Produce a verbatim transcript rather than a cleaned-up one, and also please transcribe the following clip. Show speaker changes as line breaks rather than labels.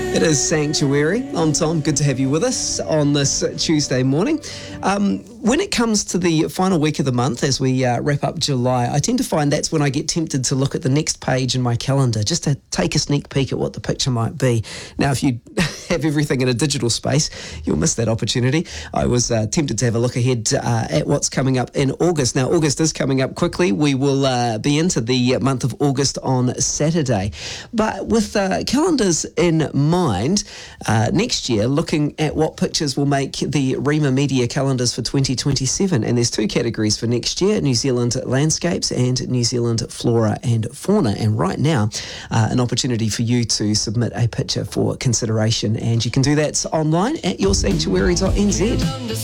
It is Sanctuary. I'm Tom. Good to have you with us on this Tuesday morning. Um, when it comes to the final week of the month, as we uh, wrap up July, I tend to find that's when I get tempted to look at the next page in my calendar, just to take a sneak peek at what the picture might be. Now, if you have everything in a digital space, you'll miss that opportunity. I was uh, tempted to have a look ahead uh, at what's coming up in August. Now, August is coming up quickly. We will uh, be into the month of August on Saturday. But with uh, calendars in mind, uh, next year, looking at what pictures will make the Rima Media calendars for twenty twenty-seven. And there's two categories for next year, New Zealand landscapes and New Zealand flora and fauna. And right now, uh, an opportunity for you to submit a picture for consideration. And you can do that online at your sanctuary dot n z.